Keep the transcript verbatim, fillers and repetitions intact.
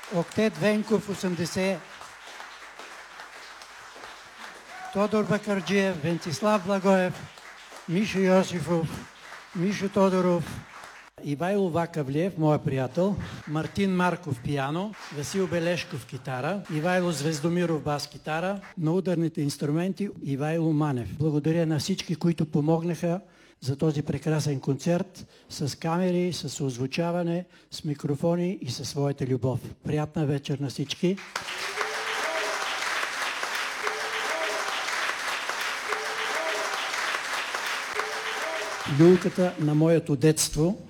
Октет Венков осемдесет, Тодор Бакърджиев, Вентислав Благоев, Мишо Йосифов, Мишо Тодоров, Ивайло Вакавлиев, моя приятел, Мартин Марков пиано, Васил Белешков китара, Ивайло Звездомиров бас-китара, на ударните инструменти Ивайло Манев. Благодаря на всички, които помогнаха за този прекрасен концерт с камери, с озвучаване, с микрофони и със своята любов. Приятна вечер на всички! Люлката на моето детство